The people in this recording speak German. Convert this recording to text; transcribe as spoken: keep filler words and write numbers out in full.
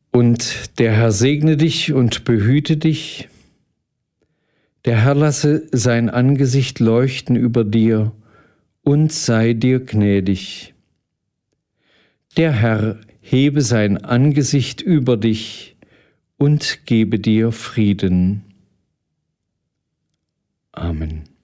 Und der Herr segne dich und behüte dich. Der Herr lasse sein Angesicht leuchten über dir und sei dir gnädig. Der Herr hebe sein Angesicht über dich und gebe dir Frieden. Amen.